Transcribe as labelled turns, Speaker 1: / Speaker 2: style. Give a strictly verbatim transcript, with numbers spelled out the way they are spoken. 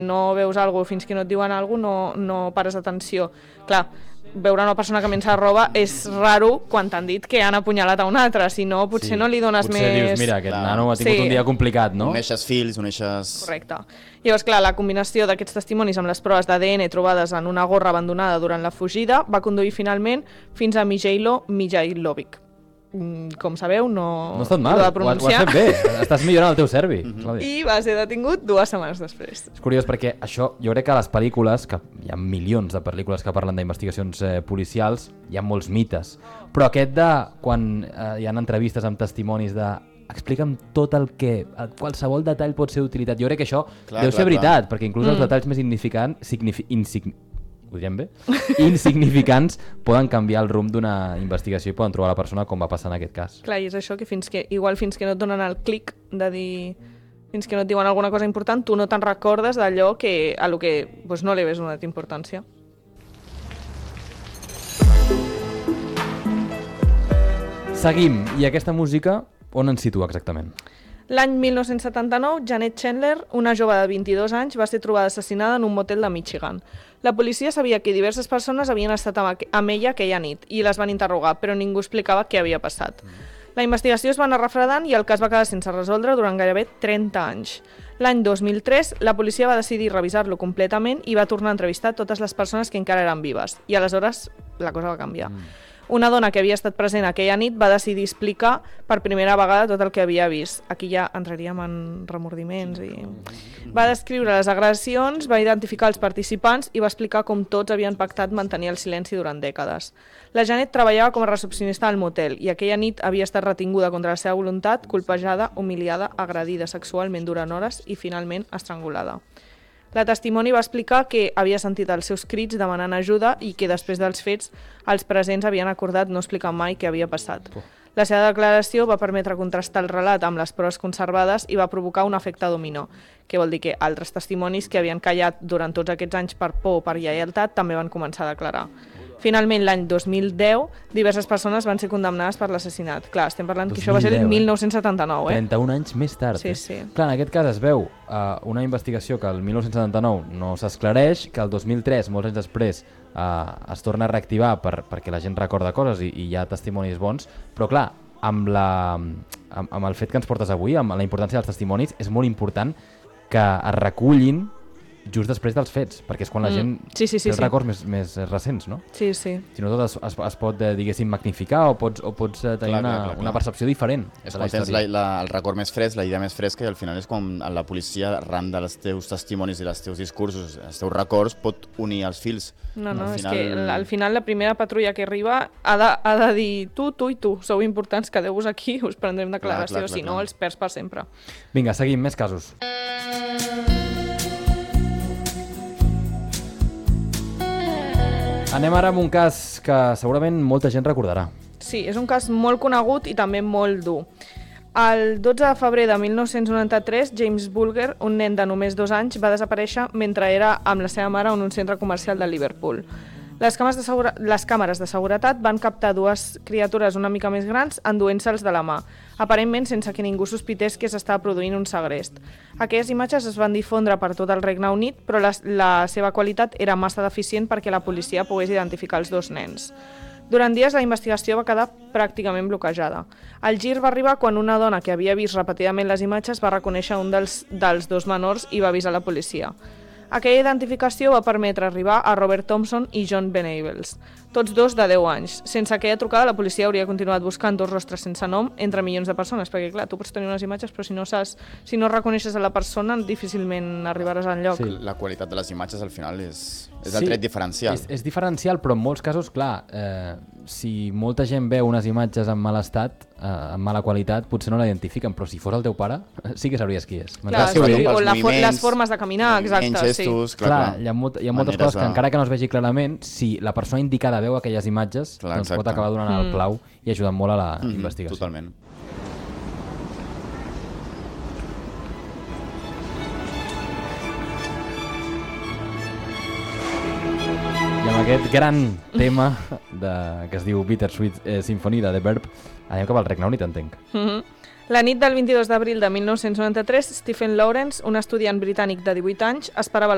Speaker 1: no veus alguna cosa fins que no et diuen alguna cosa, no, no pares atenció. Clar, veure una persona que menja roba és raro quan t'han dit que han apunyalat a un altre, si no potser sí, no li dones
Speaker 2: potser
Speaker 1: més...
Speaker 2: Potser dius, mira, aquest clar. nano ha tingut sí. un dia complicat, no?
Speaker 3: Uneixes fils, uneixes...
Speaker 1: Correcte. Llavors, clar, la combinació d'aquests testimonis amb les proves d'A D N trobades en una gorra abandonada durant la fugida va conduir finalment fins a Mijailo Mijailovic. Com sabeu, no...
Speaker 2: No ha estat mal, ho, ho has fet bé, estàs millorant el teu servi. Mm-hmm.
Speaker 1: I va ser detingut dues setmanes després.
Speaker 2: És curiós perquè això, jo crec que a les pel·lícules, que hi ha milions de pel·lícules que parlen d'investigacions eh, policials, hi ha molts mites, però aquest de quan eh, hi ha entrevistes amb testimonis de explica'm tot el que, qualsevol detall pot ser utilitat, jo crec que això clar, deu clar, ser veritat, clar. Perquè inclús mm. els detalls més insignificants, signifi, insign, ho direm bé? insignificants poden canviar el rumb d'una investigació i poden trobar la persona com va passar en aquest cas.
Speaker 1: Clar, i és això que fins que, igual fins que no et donen el clic de dir, fins que no et diuen alguna cosa important, tu no te'n recordes d'allò que, a lo que pues, no li ves una importància.
Speaker 2: Seguim, i aquesta música on ens situa exactament?
Speaker 1: L'any mil nou-cents setanta-nou, Janet Chandler, una jove de vint-i-dos anys, va ser trobada assassinada en un motel de Michigan. La policia sabia que diverses persones havien estat amb ella aquella nit i les van interrogar, però ningú explicava què havia passat. La investigació es va anar refredant i el cas va quedar sense resoldre durant gairebé trenta anys. L'any dos mil tres, la policia va decidir revisar-lo completament i va tornar a entrevistar totes les persones que encara eren vives. I aleshores la cosa va canviar. Mm. Una dona que havia estat present aquella nit va decidir explicar per primera vegada tot el que havia vist. Aquí ja entraríem en remordiments. I... Va descriure les agressions, va identificar els participants i va explicar com tots havien pactat mantenir el silenci durant dècades. La Janet treballava com a recepcionista al motel i aquella nit havia estat retinguda contra la seva voluntat, colpejada, humiliada, agredida sexualment durant hores i finalment estrangulada. La testimoni va explicar que havia sentit els seus crits demanant ajuda i que després dels fets els presents havien acordat no explicar mai què havia passat. La seva declaració va permetre contrastar el relat amb les proves conservades i va provocar un efecte dominó, que vol dir que altres testimonis que havien callat durant tots aquests anys per por o per lleialtat també van començar a declarar. Finalment, l'any dos mil deu, diverses persones van ser condemnades per l'assassinat. Clar, estem parlant que això va ser el mil nou-cents setanta-nou, eh?
Speaker 2: trenta-un anys més tard.
Speaker 1: Sí, sí.
Speaker 2: Eh? Clar, en aquest cas es veu uh, una investigació que el mil nou-cents setanta-nou no s'esclareix, que el dos mil tres, molts anys després, uh, es torna a reactivar per, perquè la gent recorda coses i, i hi ha testimonis bons, però clar, amb, la, amb, amb el fet que ens portes avui, amb la importància dels testimonis, és molt important que es recullin just després dels fets, perquè és quan la gent
Speaker 1: mm. sí, sí, sí,
Speaker 2: té els
Speaker 1: sí.
Speaker 2: records més, més recents, no?
Speaker 1: Sí, sí.
Speaker 2: Si no tot es, es, es pot, eh, diguéssim, magnificar o pots, o pots eh, tenir clar, una, clar, clar, una percepció diferent
Speaker 3: és
Speaker 2: de la
Speaker 3: història. És quan tens la, la, el record més fresc, la idea més fresca, i al final és quan la policia, arran dels teus testimonis i els teus discursos, els teus records, pot unir els fils.
Speaker 1: No, no,
Speaker 3: al
Speaker 1: és
Speaker 3: final...
Speaker 1: que al final la primera patrulla que arriba ha de, ha de dir tu, tu i tu, sou importants, quedeu-vos aquí, us prendrem declaració, clar, clar, clar, si no clar. Els perds per sempre.
Speaker 2: Vinga, seguim, més casos. Anem ara amb un cas que segurament molta gent recordarà.
Speaker 1: Sí, és un cas molt conegut i també molt dur. El dotze de febrer de mil nou-cents noranta-tres, James Bulger, un nen de només dos anys, va desaparèixer mentre era amb la seva mare en un centre comercial de Liverpool. Les càmeres de, segura... les càmeres de seguretat van captar dues criatures una mica més grans enduent-se'ls de la mà, aparentment sense que ningú sospités que s'estava produint un segrest. Aquelles imatges es van difondre per tot el Regne Unit, però la, la seva qualitat era massa deficient perquè la policia pogués identificar els dos nens. Durant dies la investigació va quedar pràcticament bloquejada. El gir va arribar quan una dona que havia vist repetidament les imatges va reconèixer un dels, dels dos menors i va avisar la policia. Aquella identificació va permetre arribar a Robert Thompson i John Venables, tots dos de deu anys. Sense aquella trucada, la policia hauria continuat buscant dos rostres sense nom entre milions de persones, perquè clar, tu pots tenir unes imatges, però si no saps, si no reconeixes a la persona, difícilment arribaràs enlloc.
Speaker 3: Sí. La qualitat de les imatges al final és, és el sí, tret diferencial.
Speaker 2: És, és diferencial, però en molts casos, clar, eh, si molta gent veu unes imatges en mal estat, eh, en mala qualitat, potser no la identifiquen, però si fos el teu pare, sí que sabries qui és.
Speaker 1: Clar, sí, sí, o la, les formes de caminar, exacte.
Speaker 3: Gestos,
Speaker 1: sí.
Speaker 2: Clar, clar, hi ha, molt, hi ha moltes coses que encara que no es vegi clarament, si la persona indicada veu aquelles imatges, clar, doncs pot acabar donant mm. el clau i ajudant molt a la mm-hmm, investigació.
Speaker 3: Totalment.
Speaker 2: I amb aquest gran tema de, que es diu Bittersweet eh, Symphony de The Verb, anem cap al Regne Unit, entenc.
Speaker 1: Mm-hmm. La nit del vint-i-dos d'abril de mil nou-cents noranta-tres, Stephen Lawrence, un estudiant britànic de divuit anys, esperava